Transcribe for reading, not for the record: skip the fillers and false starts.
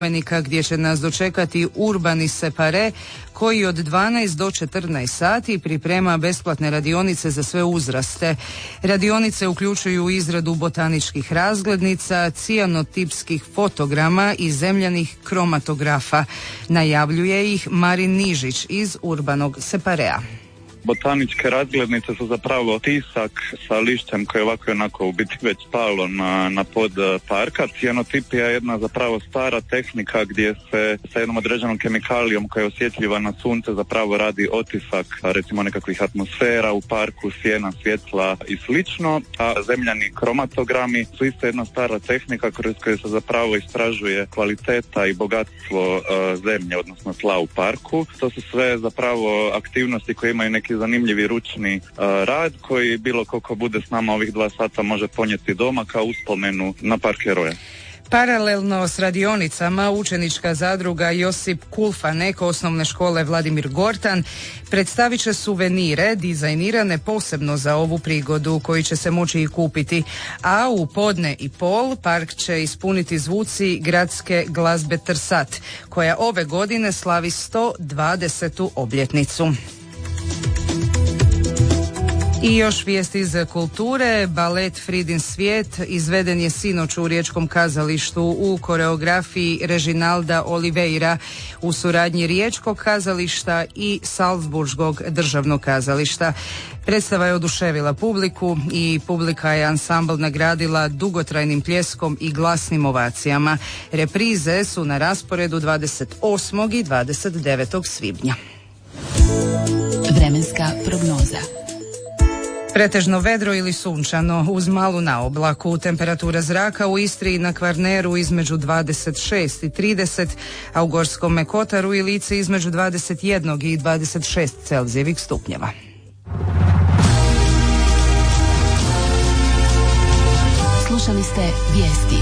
gdje će nas dočekati urbani separe koji od 12 do 14 sati priprema besplatne radionice za sve uzraste. Radionice uključuju izradu botaničkih razglednica, cijanotipskih fotograma i zemljanih kromatografa. Najavljuje ih Marin Nižić iz urbanog separea. Botaničke razglednice su zapravo tisak sa lišćem koje ovako i onako u biti već palo na pod parka. Cijanotipija je jedna zapravo stara tehnika gdje se sa jednom određenom kemikalijom koja je osjetljiva na sunce zapravo radi otisak recimo nekakvih atmosfera u parku, sjena, svjetla i slično. A zemljani kromatogrami su isto jedna stara tehnika kroz koju se zapravo istražuje kvaliteta i bogatstvo zemlje, odnosno tla u parku. To su sve zapravo aktivnosti koje imaju neki zanimljivi ručni rad koji bilo koliko bude s nama ovih 2 sata može ponijeti doma kao uspomenu na park heroja. Paralelno s radionicama učenička zadruga Josip Kulfanek osnovne škole Vladimir Gortan predstavit će suvenire dizajnirane posebno za ovu prigodu koji će se moći i kupiti, a u podne i pol park će ispuniti zvuci gradske glazbe Trsat koja ove godine slavi 120. obljetnicu. I još vijest iz kulture. Balet Fridin svijet izveden je sinoć u Riječkom kazalištu u koreografiji Reginalda Oliveira u suradnji Riječkog kazališta i Salzburškog državnog kazališta. Predstava je oduševila publiku i publika je ansambl nagradila dugotrajnim pljeskom i glasnim ovacijama. Reprize su na rasporedu 28. i 29. svibnja. Vremenska prognoza. Pretežno vedro ili sunčano uz malu naoblaku. Temperatura zraka u Istri i na Kvarneru između 26 i 30, a u Gorskome Kotaru i Lici između 21 i 26 Celzijevih stupnjeva. Slušali ste vijesti